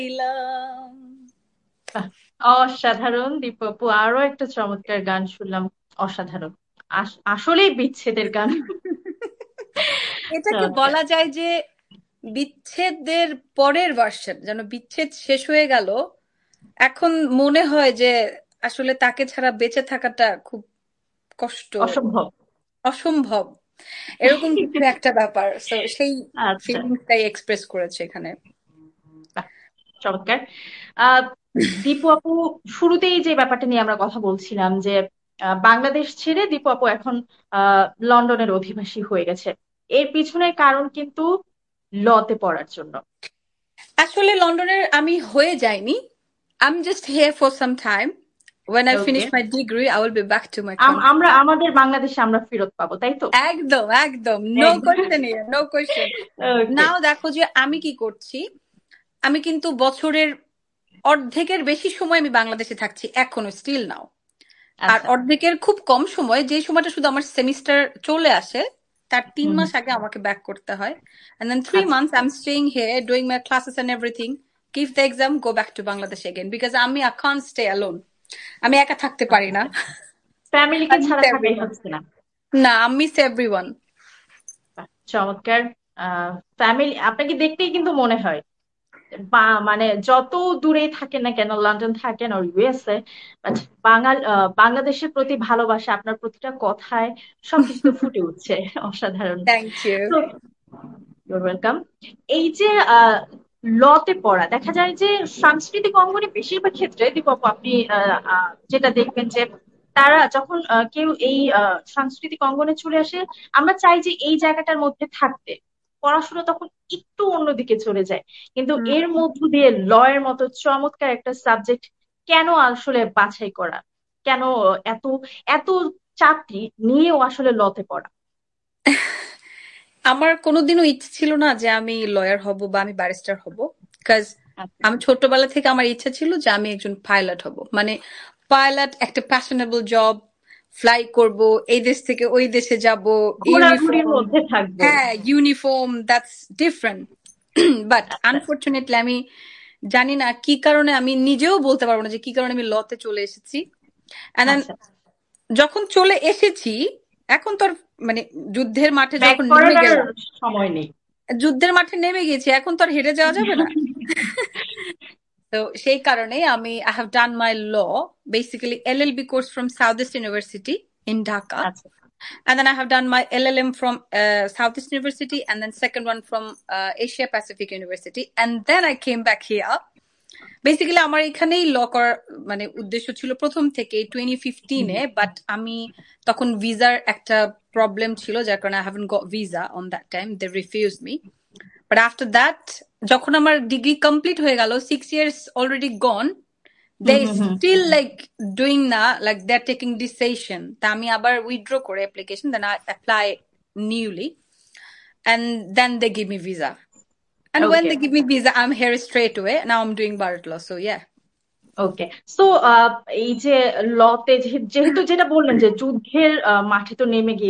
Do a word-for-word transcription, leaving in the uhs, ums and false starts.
দিলাম। বাহ! অসাধারণ দীপু আপু, আরো একটা চমৎকার গান শুনলাম। অসাধারণ। আস- আসলেই বিচ্ছেদের গান। এটাকে চমৎকার। বলা যায় যে বিচ্ছেদের পরের ভার্সন, যেন বিচ্ছেদ শেষ হয়ে গেল, এখন মনে হয় যে আসলে তাকে ছাড়া বেঁচে থাকাটা খুব কষ্ট, অসম্ভব। অসম্ভব, এরকম কিছু একটা ব্যাপার। তো সেই আচ্ছা। ফিলিংসটাই এক্সপ্রেস করেছে এখানে। বাহ! চমৎকার। আহ দীপু আপু, শুরুতেই যে ব্যাপারটা নিয়ে আমরা কথা বলছিলাম যে আহ, বাংলাদেশ ছেড়ে দীপু আপু এখন আহ লন্ডনের অধিবাসী হয়ে গেছে। এর পিছনের কারণ কিন্তু লতে পড়ার জন্য। আসলে লন্ডনের আমি হয়ে যাইনি, I'm just here for some time. When I okay. finish my degree, I will be back to my country. আমরা আমাদের বাংলাদেশে আমরা ফেরত পাবো, তাই তো? একদম একদম, নো একদম। Question here, no question. ওকে। নাও দেখো যে আমি কি করছি। আমি কিন্তু বছরের অর্ধেকের বেশি সময় আমি বাংলাদেশে থাকছি এখনো, স্টিল নাও। আর আচ্ছা। অর্ধেকের খুব কম সময়, যে সময়টা শুধু আমার সেমিস্টার চলে আসে, তার তিন হুম মাস হুম। আগে আমাকে ব্যাক করতে হয়। And then three আচ্ছা। months I'm staying here, doing my classes and everything, give the exam, go back to Bangladesh again, because আমি I can't stay alone. আমি একা থাকতে পারি না। ফ্যামিলিকে I miss ছাড়া থাকাই everyone. হচ্ছে না। না, I miss everyone. বাহ, চমৎকার। আহ ফ্যামিলি আপনাকে দেখতেই কিন্তু মনে হয়, বা মানে যত দূরেই থাকেন না কেন, লন্ডন থাকেন আর ইউএসএ, বাট বাঙাল আহ, বাংলাদেশের প্রতি ভালোবাসা আপনার প্রতিটা কথায় সবকিছুতে ফুটে উঠছে। অসাধারণ। Thank you. তো ইউর ওয়েলকাম। এই যে আহ লতে পড়া, দেখা যায় যে সাংস্কৃতিক অঙ্গনে বেশিরভাগ ক্ষেত্রে দীপক আপনি আহ, আহ, যেটা দেখবেন যে তারা যখন আহ, কেউ এই আহ, সাংস্কৃতিক অঙ্গনে চলে আসে, আমরা চাই যে এই জায়গাটার মধ্যে থাকতে, পড়াশোনা তখন একটু অন্যদিকে চলে যায়। কিন্তু হুম। এর মধ্য দিয়ে লয়ের মতো চমৎকার একটা সাবজেক্ট কেন আসলে বাছাই করা, কেন এত এত চাপটি নিয়েও আসলে লতে পড়া? আমার কোনোদিনও ইচ্ছে ছিল না যে আমি লয়ার হব বা আমি ব্যারিস্টার হব, বিকজ আচ্ছা। আমি ছোটবেলা থেকে আমার ইচ্ছা ছিল যে আমি একজন পাইলট হব। মানে পাইলট একটা প্যাশনেবল জব, ফ্লাই করব, এই দেশ থেকে ওই দেশে যাব, ঘোরাঘুরির ইউনিফর্ম। মধ্যে থাকবো। হ্যাঁ, ইউনিফর্ম, দ্যাটস ডিফারেন্ট। বাট আচ্ছা। আনফর্চুনেটলি আমি জানি না কি কারণে, আমি নিজেও বলতে পারবো না যে কি কারণে আমি লতে চলে এসেছি। And then আচ্ছা। যখন চলে এসেছি, এখন তো আর মানে যুদ্ধের মাঠে ব্যাক যখন করার নেমে আর গেলাম, সময় নেই। যুদ্ধের মাঠে নেমে গেছি, এখন তো আর হেরে যাওয়া যাবে না। তো সেই কারণেই আমি I have done my law, basically L L B course from Southeast University in Dhaka. আচ্ছা। And then I have done my L L M from uh, Southeast University, and then second one from uh, Asia Pacific University. And then I came back here. Basically আমার এখানেই ল করার মানে উদ্দেশ্য ছিল প্রথম থেকে twenty ফিফটিনে, but আমি তখন ভিসার একটা প্রবলেম ছিল, যার কারণে I haven't goat visa on that time, they refuse me. But after that, যখন আমার ডিগ্রি কমপ্লিট হয়ে গেল, সিক্স ইয়ার্স অলরেডি গন, দে হুম হুম হুম। স্টিল লাইক ডুইং না, like they are taking decision. তা আমি আবার উইথড্র করে application, then I apply newly, and then they give me visa. And when okay. they give me visa, I'm here straight away. Now I'm doing Bharat law. So yeah. Okay. So এই যে লতে যেহেতু যেটা বললেন যে যুদ্ধের আহ, মাঠে তো নেমে গিয়ে